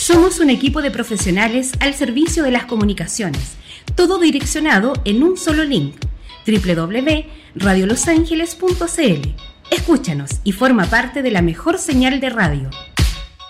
Somos un equipo de profesionales al servicio de las comunicaciones, todo direccionado en un solo link, www.radiolosangeles.cl. Escúchanos y forma parte de la mejor señal de radio.